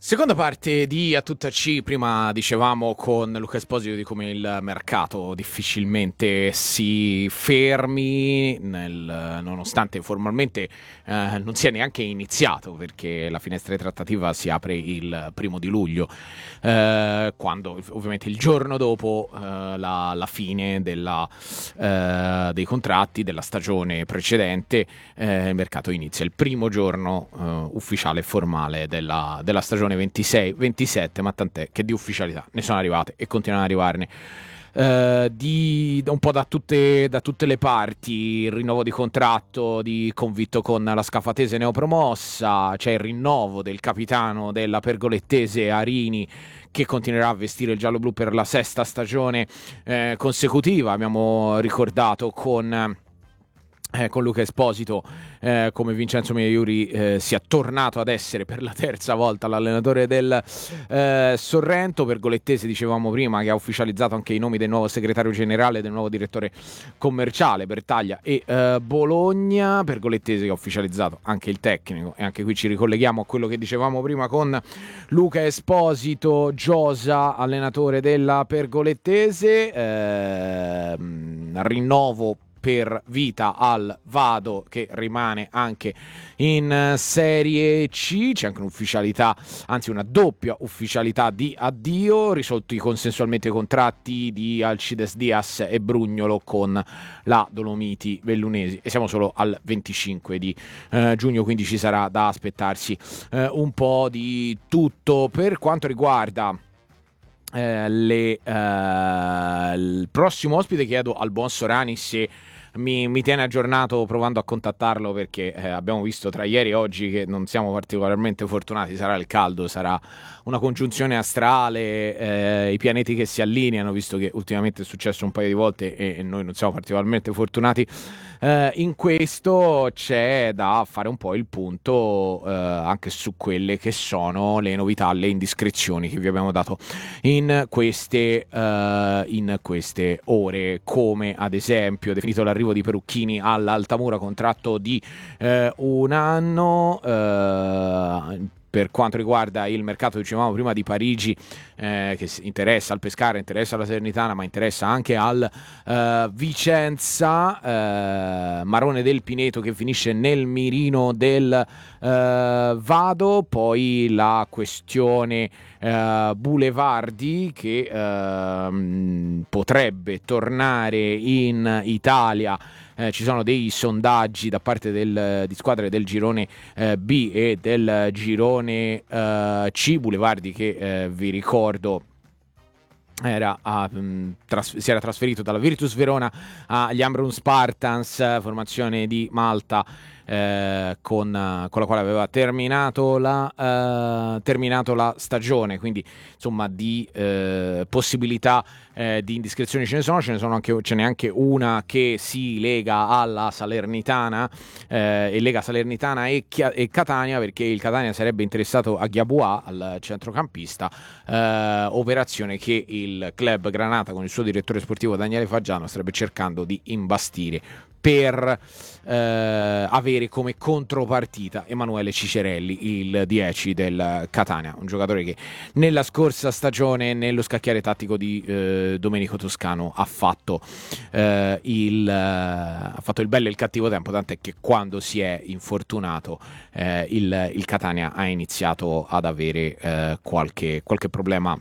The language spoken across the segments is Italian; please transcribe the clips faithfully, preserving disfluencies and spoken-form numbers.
Seconda parte di A Tutta C, prima dicevamo con Luca Esposito di come il mercato difficilmente si fermi, nel- nonostante formalmente eh, non sia neanche iniziato, perché la finestra di trattativa si apre il primo di luglio, eh, quando ovviamente il giorno dopo eh, la, la fine della, eh, dei contratti della stagione precedente. Eh, il mercato inizia il primo giorno eh, ufficiale e formale della, della stagione ventisei ventisette, ma tant'è che di ufficialità ne sono arrivate e continuano ad arrivarne. Eh, di, un po' da tutte, da tutte le parti, il rinnovo di contratto di Convitto con la Scafatese neopromossa, c'è il rinnovo del capitano della Pergolettese Arini, che continuerà a vestire il giallo-blu per la sesta stagione eh, consecutiva. Abbiamo ricordato con eh, con Luca Esposito eh, come Vincenzo Migliuri eh, sia tornato ad essere per la terza volta l'allenatore del eh, Sorrento. Pergolettese, dicevamo prima, che ha ufficializzato anche i nomi del nuovo segretario generale e del nuovo direttore commerciale, Bertaglia e eh, Bologna. Pergolettese che ha ufficializzato anche il tecnico, e anche qui ci ricolleghiamo a quello che dicevamo prima con Luca Esposito. Giosa, allenatore della Pergolettese, eh, rinnovo per vita al Vado, che rimane anche in Serie C. C'è anche un'ufficialità, anzi una doppia ufficialità di addio, risolti consensualmente i contratti di Alcides Diaz e Brugnolo con la Dolomiti Vellunesi, e siamo solo al venticinque di eh, giugno, quindi ci sarà da aspettarsi eh, un po' di tutto. Per quanto riguarda Eh, le, eh, il prossimo ospite, chiedo al buon Sorani se mi, mi tiene aggiornato provando a contattarlo, perché eh, abbiamo visto tra ieri e oggi che non siamo particolarmente fortunati. Sarà il caldo, sarà una congiunzione astrale, eh, i pianeti che si allineano, visto che ultimamente è successo un paio di volte e, e noi non siamo particolarmente fortunati eh, in questo. C'è da fare un po' il punto eh, anche su quelle che sono le novità, le indiscrezioni che vi abbiamo dato in queste, uh, in queste ore, come ad esempio definito l'arrivo di Perucchini all'Altamura, contratto di uh, un anno. Uh, per quanto riguarda il mercato, dicevamo prima, di Parigi, eh, che interessa al Pescara, interessa alla Salernitana, ma interessa anche al uh, Vicenza. uh, Marone del Pineto che finisce nel mirino del uh, Vado. Poi la questione uh, Boulevardi, che uh, potrebbe tornare in Italia. Eh, ci sono dei sondaggi da parte del, di squadre del girone eh, B e del girone eh, C. Boulevardi, che eh, vi ricordo Era, a, mh, tras- si era trasferito dalla Virtus Verona agli Ambrun Spartans, formazione di Malta, eh, con, con la quale aveva terminato la, eh, terminato la stagione. Quindi insomma di eh, possibilità eh, di indiscrezioni ce ne sono, ce ne sono anche, ce n'è anche una che si lega alla Salernitana, eh, e lega Salernitana e, Chia- e Catania, perché il Catania sarebbe interessato a Ghiaboua, al centrocampista, eh, operazione che il club Granata con il suo direttore sportivo Daniele Faggiano starebbe cercando di imbastire per eh, avere come contropartita Emanuele Cicerelli, il dieci del Catania, un giocatore che nella scorsa stagione, nello scacchiere tattico di eh, Domenico Toscano, ha fatto, eh, il, eh, ha fatto il bello e il cattivo tempo, tant'è che quando si è infortunato eh, il, il Catania ha iniziato ad avere eh, qualche, qualche problema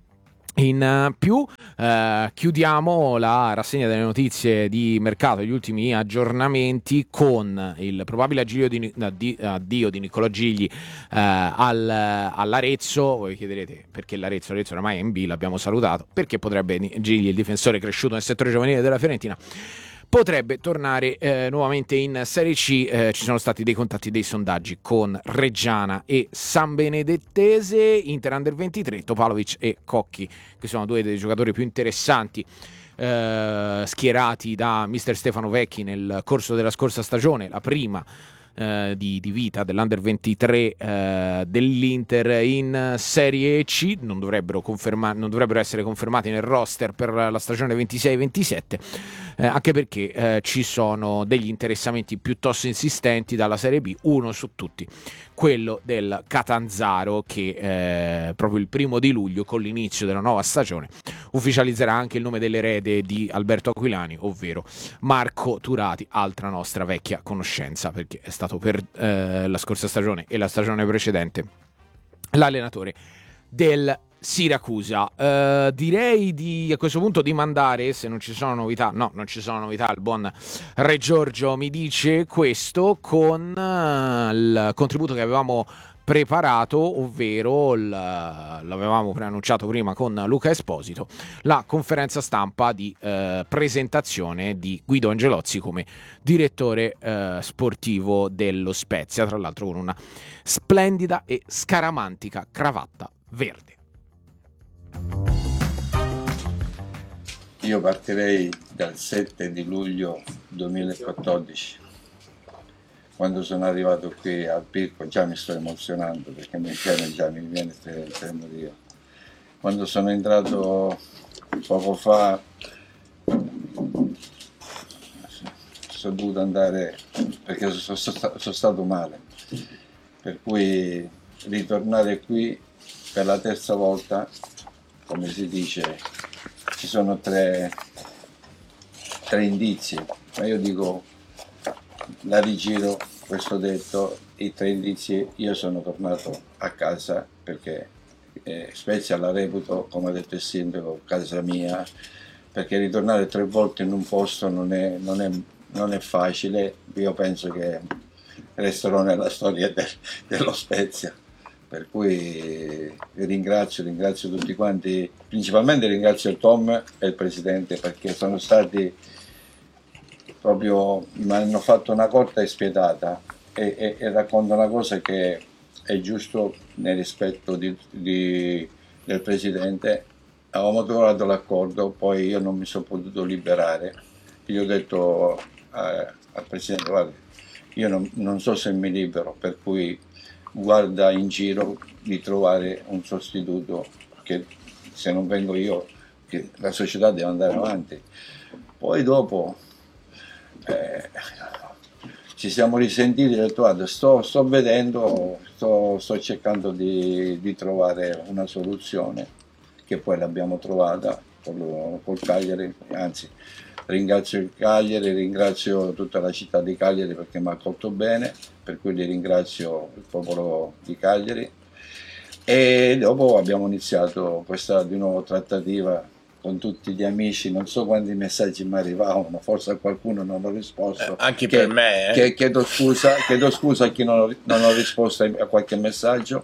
in più. Eh, chiudiamo la rassegna delle notizie di mercato, gli ultimi aggiornamenti, con il probabile addio di, di, addio di Niccolò Gigli eh, al, all'Arezzo. Voi chiederete perché l'Arezzo? L'Arezzo oramai è in B, l'abbiamo salutato, perché potrebbe Gigli, il difensore cresciuto nel settore giovanile della Fiorentina, potrebbe tornare eh, nuovamente in Serie C. Eh, ci sono stati dei contatti, dei sondaggi con Reggiana e San Benedettese. Inter Under ventitré, Topalovic e Cocchi, che sono due dei giocatori più interessanti eh, schierati da mister Stefano Vecchi nel corso della scorsa stagione, la prima eh, di, di vita dell'Under ventitré eh, dell'Inter in Serie C, non dovrebbero, conferma- non dovrebbero essere confermati nel roster per la stagione ventisei ventisette, eh, anche perché eh, ci sono degli interessamenti piuttosto insistenti dalla Serie B, uno su tutti, quello del Catanzaro, che eh, proprio il primo di luglio, con l'inizio della nuova stagione, ufficializzerà anche il nome dell'erede di Alberto Aquilani, ovvero Marco Turati, altra nostra vecchia conoscenza, perché è stato per eh, la scorsa stagione e la stagione precedente l'allenatore del Siracusa. Uh, direi di, a questo punto di mandare, se non ci sono novità, no, non ci sono novità, il buon Re Giorgio mi dice questo, con uh, il contributo che avevamo preparato, ovvero il, l'avevamo preannunciato prima con Luca Esposito, la conferenza stampa di uh, presentazione di Guido Angelozzi come direttore uh, sportivo dello Spezia, tra l'altro con una splendida e scaramantica cravatta verde. Io partirei dal sette di luglio duemilaquattordici, quando sono arrivato qui al Pirco. Già mi sto emozionando perché mi viene, già mi viene il tremorio. Quando sono entrato poco fa sono dovuto andare perché sono, sono, sono stato male, per cui ritornare qui per la terza volta, come si dice, ci sono tre, tre indizi, ma io dico, la rigiro questo detto, i tre indizi. Io sono tornato a casa perché eh, Spezia la reputo, come ha detto il sindaco, casa mia, perché ritornare tre volte in un posto non è, non è, non è facile. Io penso che resterò nella storia de, dello Spezia. Per cui vi ringrazio, ringrazio tutti quanti, principalmente ringrazio il Tom e il Presidente, perché sono stati proprio, mi hanno fatto una corta e spietata, e, e, e racconto una cosa che è giusto nel rispetto di, di, del Presidente. Avevamo trovato l'accordo, poi io non mi sono potuto liberare, io ho detto eh, al Presidente, guarda, io non, non so se mi libero, per cui guarda in giro di trovare un sostituto, che se non vengo io, che la società deve andare avanti. Poi dopo eh, ci siamo risentiti e ho detto, guarda, sto, sto vedendo, sto, sto cercando di, di trovare una soluzione, che poi l'abbiamo trovata col, col Cagliari. Anzi, ringrazio il Cagliari, ringrazio tutta la città di Cagliari perché mi ha accolto bene, per cui li ringrazio, il popolo di Cagliari. E dopo abbiamo iniziato questa di nuovo trattativa con tutti gli amici. Non so quanti messaggi mi arrivavano, forse a qualcuno non ho risposto. Eh, anche che, per me. Eh. Che, chiedo, scusa, chiedo scusa a chi non ho, non ho risposto a qualche messaggio.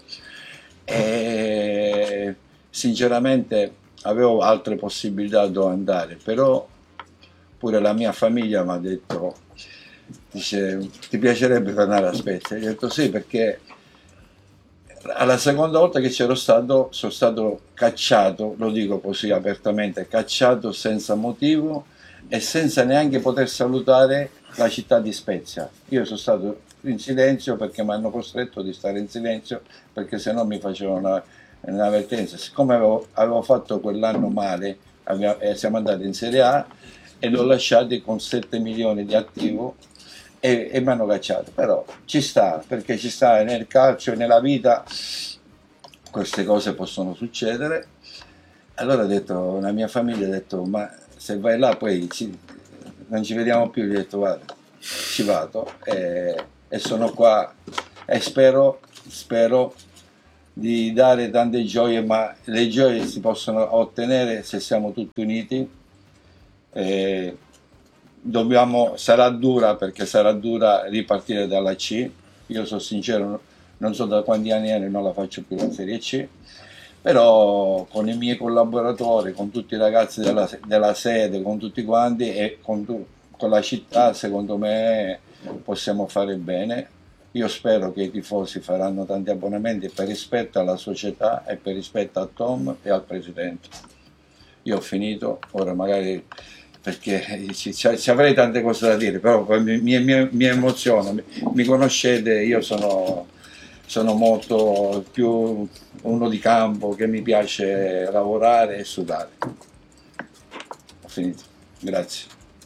E sinceramente avevo altre possibilità dove andare, però pure la mia famiglia mi ha detto, dice, ti piacerebbe tornare a Spezia? Io ho detto sì, perché alla seconda volta che c'ero stato sono stato cacciato, lo dico così apertamente, cacciato senza motivo e senza neanche poter salutare la città di Spezia. Io sono stato in silenzio perché mi hanno costretto di stare in silenzio, perché se no mi facevano una, un'avvertenza. Siccome avevo, avevo fatto quell'anno male, avevo, eh, siamo andati in Serie A e l'ho lasciati con sette milioni di attivo e, e mi hanno cacciato. Però ci sta, perché ci sta nel calcio e nella vita, queste cose possono succedere. Allora ho detto, la mia famiglia ha detto, ma se vai là poi ci, non ci vediamo più. Gli ho detto, guarda, ci vado e, e sono qua e spero, spero di dare tante gioie, ma le gioie si possono ottenere se siamo tutti uniti. E dobbiamo, sarà dura, perché sarà dura ripartire dalla C. Io sono sincero, non so da quanti anni è, non la faccio più la Serie C, però con i miei collaboratori, con tutti i ragazzi della, della sede, con tutti quanti e con, con la città, secondo me possiamo fare bene. Io spero che i tifosi faranno tanti abbonamenti per rispetto alla società e per rispetto a Tom e al Presidente. Io ho finito, ora magari perché ci, ci avrei tante cose da dire, però mi, mi, mi, mi emoziono, mi, mi conoscete, io sono, sono molto più uno di campo, che mi piace lavorare e sudare. Ho finito, grazie.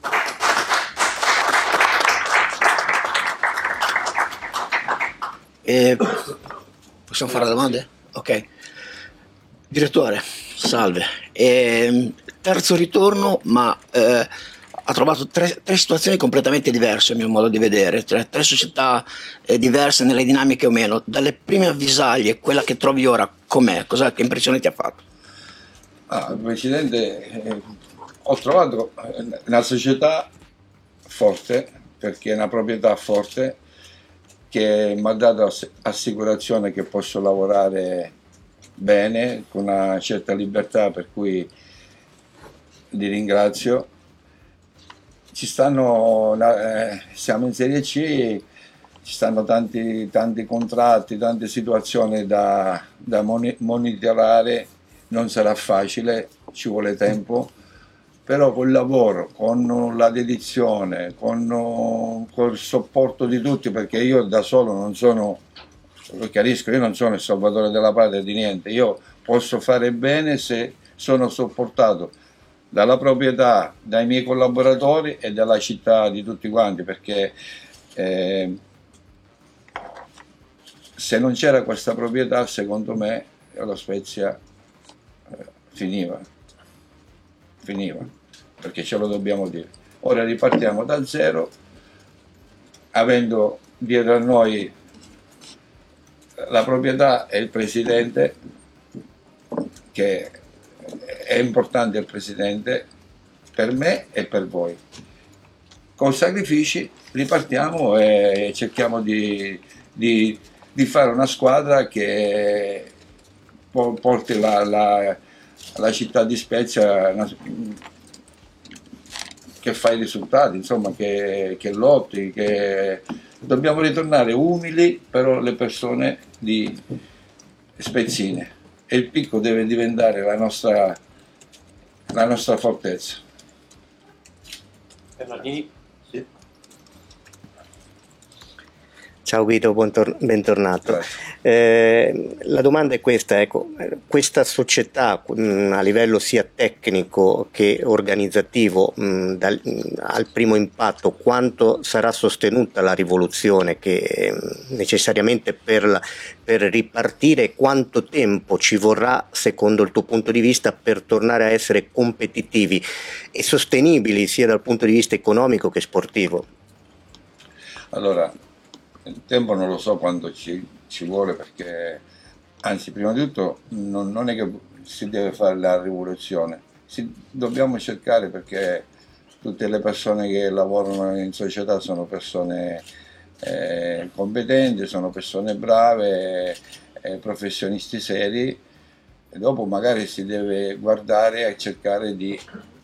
Eh, possiamo fare domande? Ok. Direttore, salve. Eh, terzo ritorno, ma eh, ha trovato tre, tre situazioni completamente diverse, a mio modo di vedere, tre, tre società eh, diverse nelle dinamiche o meno. Dalle prime avvisaglie, quella che trovi ora, com'è? Cos'è? Che impressione ti ha fatto? Ah, Presidente, eh, ho trovato una società forte, perché è una proprietà forte, che mi ha dato assicurazione che posso lavorare bene, con una certa libertà, per cui li ringrazio. Ci stanno, eh, siamo in Serie C, ci stanno tanti, tanti contratti, tante situazioni da, da monitorare, non sarà facile, ci vuole tempo, però col lavoro, con la dedizione, con, con il supporto di tutti, perché io da solo non sono, lo chiarisco, io non sono il salvatore della patria di niente, io posso fare bene se sono supportato dalla proprietà, dai miei collaboratori e dalla città, di tutti quanti, perché eh, se non c'era questa proprietà, secondo me la Spezia eh, finiva, finiva, perché ce lo dobbiamo dire. Ora ripartiamo da zero, avendo dietro a noi la proprietà e il presidente, che è importante il presidente per me e per voi. Con sacrifici ripartiamo e cerchiamo di, di, di fare una squadra che porti la, la, la città di Spezia, che fa i risultati, insomma, che, che lotti, che dobbiamo ritornare umili, però le persone di spezzine, e il picco deve diventare la nostra, la nostra fortezza. Bernardini? Sì. Ciao Guido, bentornato. Eh, la domanda è questa, ecco, questa società mh, a livello sia tecnico che organizzativo, mh, dal, mh, al primo impatto, quanto sarà sostenuta la rivoluzione che mh, necessariamente per, la, per ripartire, quanto tempo ci vorrà secondo il tuo punto di vista per tornare a essere competitivi e sostenibili sia dal punto di vista economico che sportivo? Allora, il tempo non lo so quando ci, ci vuole, perché anzi, prima di tutto non, non è che si deve fare la rivoluzione, si, dobbiamo cercare, perché tutte le persone che lavorano in società sono persone eh, competenti, sono persone brave, eh, professionisti seri, e dopo magari si deve guardare e cercare di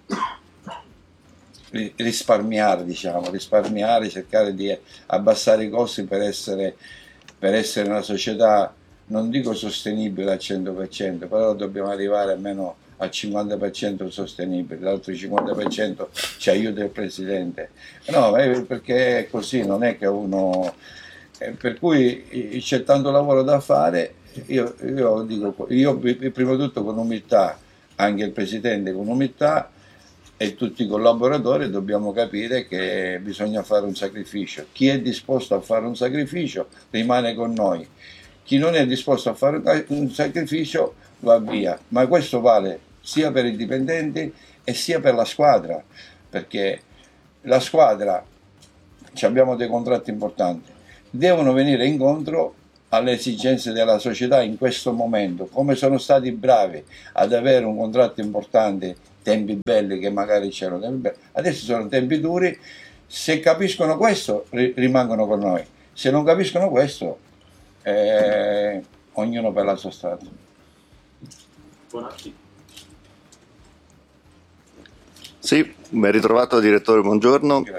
risparmiare, diciamo, risparmiare, cercare di abbassare i costi per essere, per essere una società, non dico sostenibile al cento per cento, però dobbiamo arrivare almeno al cinquanta per cento sostenibile, l'altro cinquanta per cento ci aiuta il Presidente. No, perché è così, non è che uno... Per cui c'è tanto lavoro da fare, io, io dico, io prima di tutto con umiltà, anche il Presidente con umiltà, e tutti i collaboratori dobbiamo capire che bisogna fare un sacrificio. Chi è disposto a fare un sacrificio rimane con noi, chi non è disposto a fare un sacrificio va via, ma questo vale sia per i dipendenti e sia per la squadra, perché la squadra, abbiamo dei contratti importanti, devono venire incontro alle esigenze della società in questo momento. Come sono stati bravi ad avere un contratto importante, tempi belli, che magari c'erano tempi belli, adesso sono tempi duri, se capiscono questo rimangono con noi, se non capiscono questo eh, ognuno per la sua strada. Bonacci. Sì, ben ritrovato direttore, buongiorno. Grazie.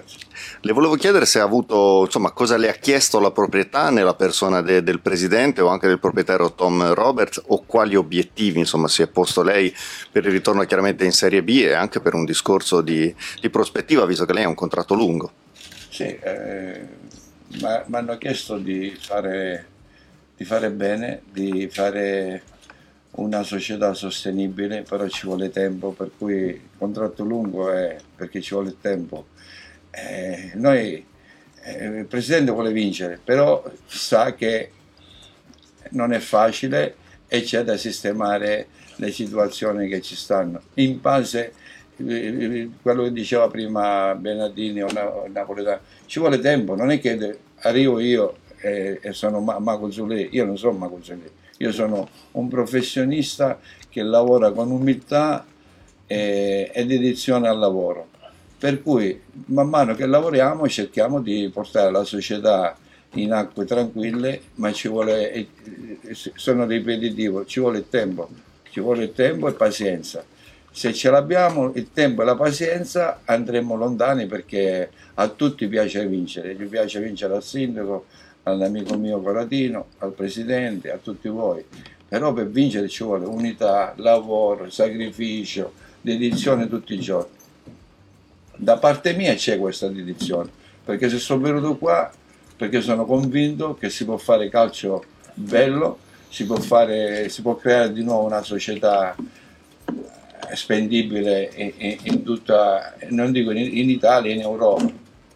Le volevo chiedere se ha avuto, insomma, cosa le ha chiesto la proprietà nella persona de, del presidente o anche del proprietario Tom Roberts, o quali obiettivi, insomma, si è posto lei per il ritorno chiaramente in Serie B e anche per un discorso di, di prospettiva, visto che lei ha un contratto lungo. Sì, eh, mi hanno chiesto di fare, di fare bene, di fare una società sostenibile, però ci vuole tempo, per cui il contratto lungo è perché ci vuole tempo. Eh, noi, eh, il Presidente vuole vincere, però sa che non è facile e c'è da sistemare le situazioni che ci stanno. In base a quello che diceva prima Bernardini o Napoletano, ci vuole tempo, non è che arrivo io e, e sono Mago Zulè, io non sono Mago Zulè. Io sono un professionista che lavora con umiltà e, e dedizione al lavoro, per cui man mano che lavoriamo cerchiamo di portare la società in acque tranquille, ma ci vuole, sono ripetitivo, ci vuole tempo, ci vuole tempo e pazienza. Se ce l'abbiamo il tempo e la pazienza andremo lontani, perché a tutti piace vincere, gli piace vincere al sindaco, all'amico mio Coratino, al presidente, a tutti voi, però per vincere ci vuole unità, lavoro, sacrificio, dedizione tutti i giorni. Da parte mia c'è questa dedizione, perché se sono venuto qua perché sono convinto che si può fare calcio bello, si può, fare, si può creare di nuovo una società spendibile in, in, in tutta, non dico in, in Italia, in Europa.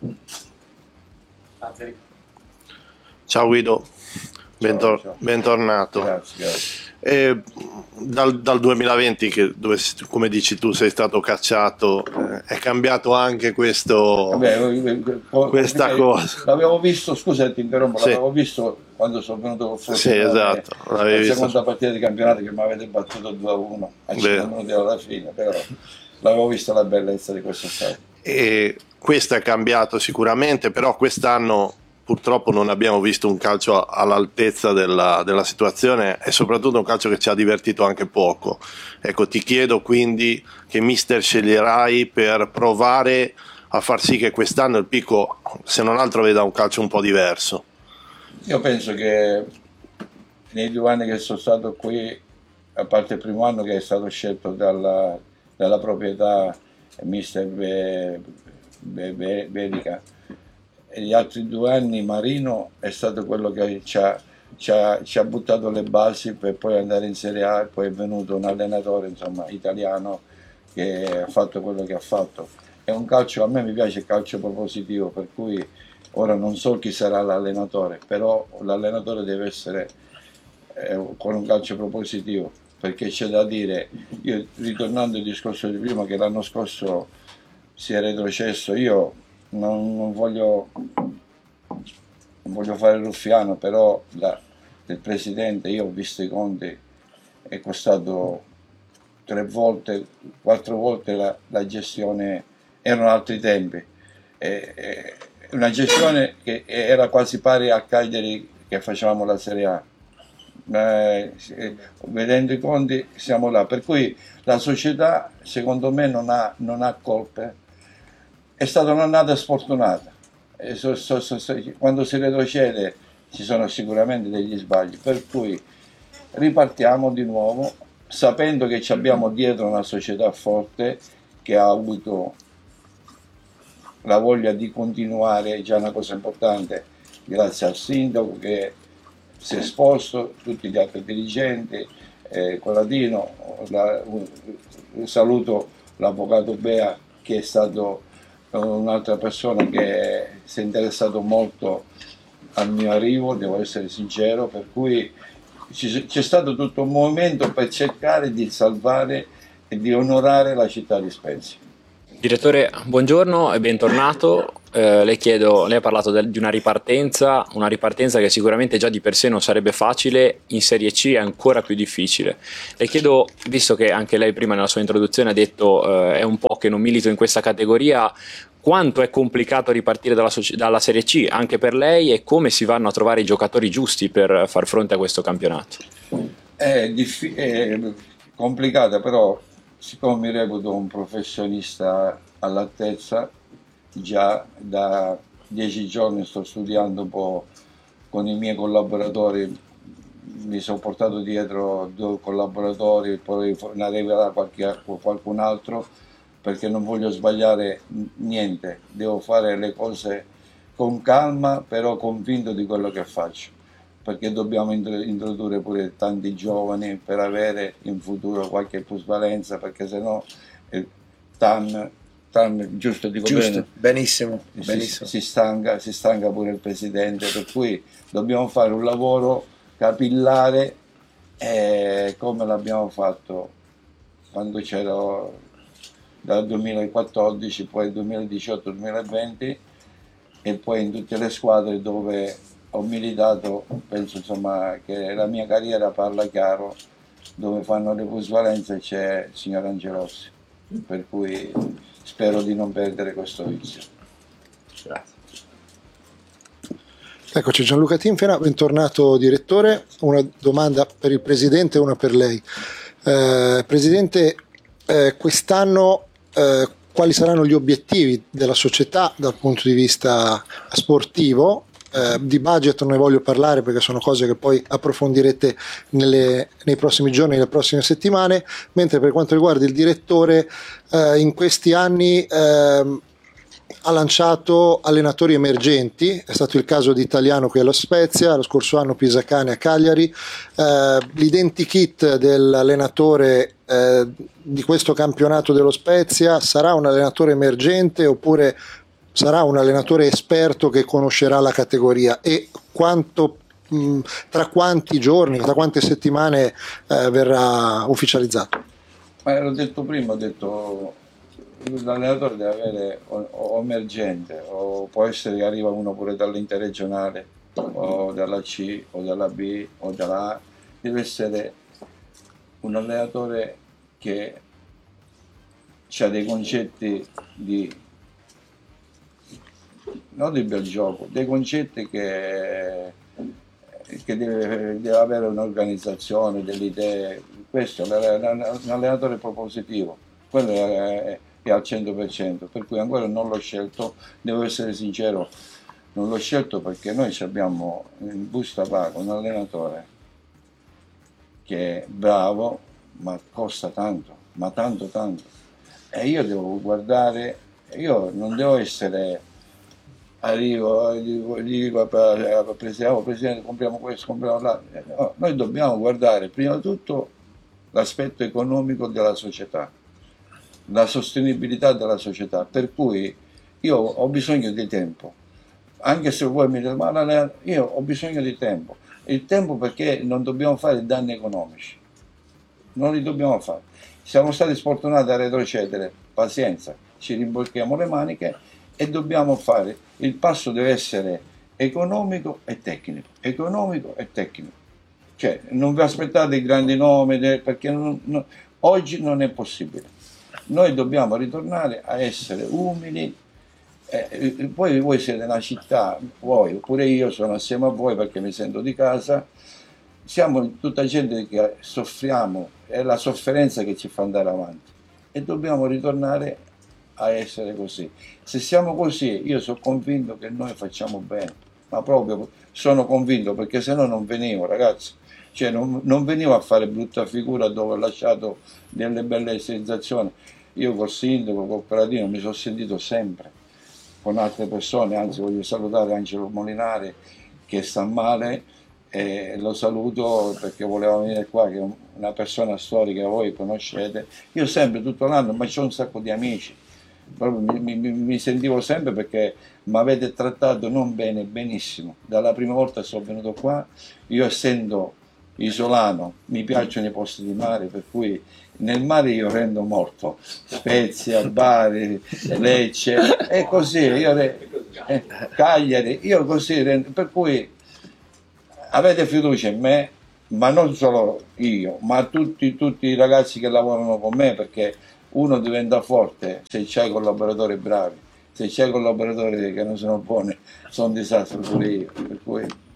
Ciao Guido, Bentor- ciao, ciao. bentornato. Grazie, grazie. E dal, dal duemilaventi, che dove, come dici tu, sei stato cacciato, eh, è cambiato anche questo, Vabbè, questa cosa. L'avevo visto, scusa ti interrompo, sì. L'avevo visto quando sono venuto fuori. Sì, esatto. La seconda partita di campionato che mi avete battuto due a uno a cinque minuti alla fine, però l'avevo visto la bellezza di questo stadio. E questo è cambiato sicuramente, però quest'anno purtroppo non abbiamo visto un calcio all'altezza della, della situazione, e soprattutto un calcio che ci ha divertito anche poco. Ecco, ti chiedo quindi che mister sceglierai per provare a far sì che quest'anno il Pico, se non altro, veda un calcio un po' diverso. Io penso che nei due anni che sono stato qui, a parte il primo anno che è stato scelto dalla, dalla proprietà mister Be, Be, Be, Berica, e gli altri due anni Marino è stato quello che ci ha, ci, ha, ci ha buttato le basi per poi andare in Serie A, e poi è venuto un allenatore, insomma, italiano, che ha fatto quello che ha fatto. È un calcio, a me mi piace il calcio propositivo, per cui ora non so chi sarà l'allenatore, però l'allenatore deve essere eh, con un calcio propositivo, perché c'è da dire, io ritornando al discorso di prima, che l'anno scorso si è retrocesso, io Non, non, voglio, non voglio fare ruffiano, però la, del presidente, io ho visto i conti, è costato tre volte, quattro volte la, la gestione, erano altri tempi, e, e, una gestione che era quasi pari a Cagliari che facevamo la Serie A. Eh, vedendo i conti siamo là, per cui la società secondo me non ha, non ha colpe. È stata un'annata sfortunata, e so, so, so, so, quando si retrocede ci sono sicuramente degli sbagli, per cui ripartiamo di nuovo sapendo che ci abbiamo dietro una società forte che ha avuto la voglia di continuare, è già una cosa importante, grazie al sindaco che si è esposto, tutti gli altri dirigenti, eh, Colatino, la, saluto l'avvocato Bea che è stato un'altra persona che si è interessato molto al mio arrivo, devo essere sincero, per cui c'è stato tutto un movimento per cercare di salvare e di onorare la città di Spezia. Direttore, buongiorno e bentornato. Eh, le chiedo, lei ha parlato del, di una ripartenza, una ripartenza che sicuramente già di per sé non sarebbe facile, in Serie C è ancora più difficile. Le chiedo, visto che anche lei prima nella sua introduzione ha detto eh, è un po' che non milito in questa categoria, quanto è complicato ripartire dalla, dalla Serie C anche per lei, e come si vanno a trovare i giocatori giusti per far fronte a questo campionato? È, è complicata, però siccome mi reputo un professionista all'altezza, già da dieci giorni sto studiando un po' con i miei collaboratori, mi sono portato dietro due collaboratori, poi ne arriverà qualche, qualcun altro, perché non voglio sbagliare niente, devo fare le cose con calma, però convinto di quello che faccio, perché dobbiamo introdurre pure tanti giovani per avere in futuro qualche plusvalenza, perché sennò il T A M, T A M giusto dico Giusto, bene, benissimo, si, benissimo. si, stanca, si stanca pure il presidente, per cui dobbiamo fare un lavoro capillare eh, come l'abbiamo fatto quando c'ero dal duemilaquattordici, poi duemiladiciotto duemilaventi e poi in tutte le squadre dove ho militato. Penso insomma che la mia carriera parla chiaro, dove fanno le plusvalenze c'è il signor Angelossi, per cui spero di non perdere questo vizio. Grazie. Eccoci, Gianluca Tinfena, bentornato direttore. Una domanda per il Presidente e una per lei. Eh, Presidente, eh, quest'anno eh, quali saranno gli obiettivi della società dal punto di vista sportivo? Eh, di budget non ne voglio parlare perché sono cose che poi approfondirete nelle, nei prossimi giorni, nelle prossime settimane, mentre per quanto riguarda il direttore, eh, in questi anni eh, ha lanciato allenatori emergenti, è stato il caso di Italiano qui allo Spezia, lo scorso anno Pisacane a Cagliari. Eh, l'identikit dell'allenatore eh, di questo campionato dello Spezia sarà un allenatore emergente oppure sarà un allenatore esperto che conoscerà la categoria, e quanto, mh, tra quanti giorni, tra quante settimane eh, verrà ufficializzato? Ma l'ho detto prima, ho detto l'allenatore deve avere o, o emergente, o può essere che arriva uno pure dall'interregionale o dalla C o dalla B o dalla A, deve essere un allenatore che ha dei concetti di non di bel gioco, dei concetti che, che deve, deve avere un'organizzazione, delle idee. Questo è un allenatore propositivo, quello è, è al cento per cento, per cui ancora non l'ho scelto, devo essere sincero, non l'ho scelto perché noi abbiamo in busta paga un allenatore che è bravo, ma costa tanto, ma tanto tanto, e io devo guardare, io non devo essere, arrivo, gli dico al presidente, presidente compriamo questo, compriamo là, no, noi dobbiamo guardare prima di tutto l'aspetto economico della società, la sostenibilità della società, per cui io ho bisogno di tempo, anche se voi mi dite, ma io ho bisogno di tempo, il tempo perché non dobbiamo fare danni economici, non li dobbiamo fare, siamo stati sfortunati a retrocedere, pazienza, ci rimbocchiamo le maniche e dobbiamo fare, il passo deve essere economico e tecnico, economico e tecnico, cioè non vi aspettate i grandi nomi perché non, non, oggi non è possibile. Noi dobbiamo ritornare a essere umili, eh, poi voi siete una città, voi, oppure io sono assieme a voi perché mi sento di casa, siamo tutta gente che soffriamo, è la sofferenza che ci fa andare avanti e dobbiamo ritornare a essere così. Se siamo così, io sono convinto che noi facciamo bene, ma proprio sono convinto, perché se no non venivo, ragazzi. Cioè non, non venivo a fare brutta figura dove ho lasciato delle belle sensazioni. Io col sindaco, col Paladino mi sono sentito sempre, con altre persone, anzi voglio salutare Angelo Molinari che sta male, e lo saluto perché voleva venire qua, che è una persona storica che voi conoscete. Io sempre, tutto l'anno, ma c'ho un sacco di amici, proprio mi, mi, mi sentivo sempre perché mi avete trattato non bene, benissimo. Dalla prima volta sono venuto qua, io essendo isolano, mi piacciono i posti di mare, per cui nel mare io rendo morto, Spezia, Bari, Lecce, e così, io, eh, Cagliari, io così rendo, per cui avete fiducia in me, ma non solo io, ma tutti, tutti i ragazzi che lavorano con me, perché uno diventa forte se c'hai collaboratori bravi, se c'hai collaboratori che non sono buoni, sono un disastro pure io, per cui